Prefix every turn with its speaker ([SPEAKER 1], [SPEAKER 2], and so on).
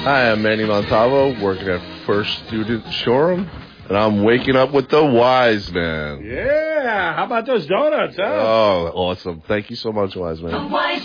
[SPEAKER 1] Hi, I'm Manny Montalvo, working at First Student Showroom, and I'm waking up with the Wise Man.
[SPEAKER 2] Yeah, how about those donuts, huh?
[SPEAKER 1] Oh, awesome. Thank you so much, Wise Man.